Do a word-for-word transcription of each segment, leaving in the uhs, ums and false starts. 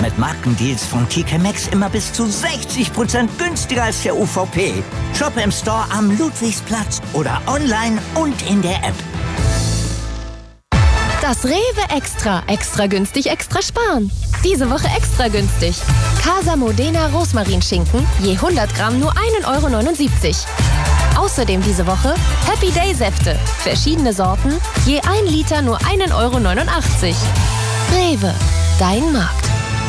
Mit Markendeals von T K Maxx immer bis zu sechzig Prozent günstiger als der U V P. Shop im Store am Ludwigsplatz oder online und in der App. Das Rewe Extra. Extra günstig, extra sparen. Diese Woche extra günstig. Casa Modena Rosmarinschinken, je hundert Gramm nur ein Euro neunundsiebzig. Außerdem diese Woche Happy Day Säfte. Verschiedene Sorten, je ein Liter nur ein Euro neunundachtzig. Rewe, dein Markt.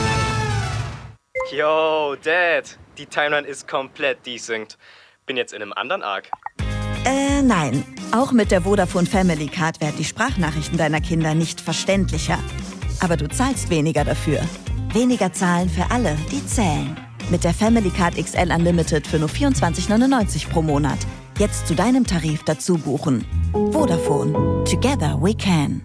Yo, Dad, die Timeline ist komplett desynced. Bin jetzt in einem anderen Arc. Äh, nein. Auch mit der Vodafone Family Card werden die Sprachnachrichten deiner Kinder nicht verständlicher. Aber du zahlst weniger dafür. Weniger zahlen für alle, die zählen. Mit der Family Card X L Unlimited für nur vierundzwanzig neunundneunzig pro Monat. Jetzt zu deinem Tarif dazu buchen. Vodafone. Together we can.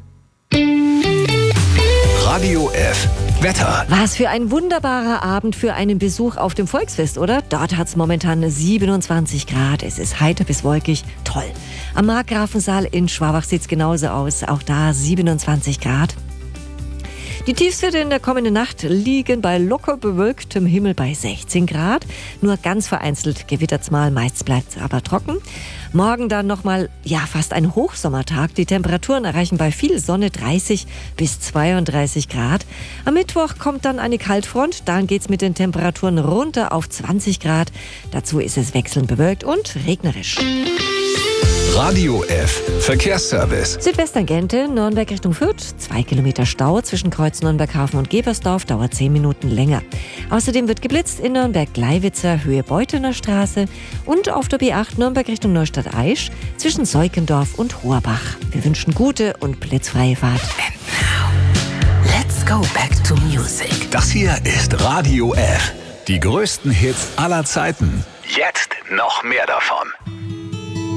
Radio F. Wetter. Was für ein wunderbarer Abend für einen Besuch auf dem Volksfest, oder? Dort hat es momentan siebenundzwanzig Grad. Es ist heiter bis wolkig. Toll. Am Markgrafensaal in Schwabach sieht es genauso aus. Auch da siebenundzwanzig Grad. Die Tiefstwerte in der kommenden Nacht liegen bei locker bewölktem Himmel bei sechzehn Grad. Nur ganz vereinzelt gewittert's mal, meist bleibt es aber trocken. Morgen dann nochmal, ja, fast ein Hochsommertag. Die Temperaturen erreichen bei viel Sonne dreißig bis zweiunddreißig Grad. Am Mittwoch kommt dann eine Kaltfront. Dann geht's mit den Temperaturen runter auf zwanzig Grad. Dazu ist es wechselnd bewölkt und regnerisch. Radio F. Verkehrsservice. Südwesttangente, Nürnberg Richtung Fürth. Zwei Kilometer Stau zwischen Kreuz Nürnberghafen und Gebersdorf, dauert zehn Minuten länger. Außerdem wird geblitzt in Nürnberg-Gleiwitzer, Höhe Beutener Straße und auf der B acht Nürnberg Richtung Neustadt-Aisch zwischen Seukendorf und Hoherbach. Wir wünschen gute und blitzfreie Fahrt. And now, let's go back to music. Das hier ist Radio F. Die größten Hits aller Zeiten. Jetzt noch mehr davon.